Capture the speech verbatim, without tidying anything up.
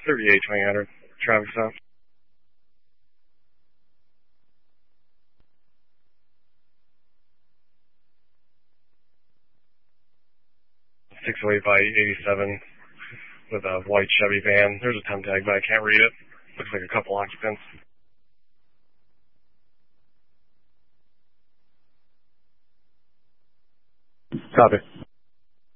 thirty-eight twenty hundred. Traffic stop. six oh eight by eighty-seven with a white Chevy van. There's a temp tag, but I can't read it. Looks like a couple occupants. Copy.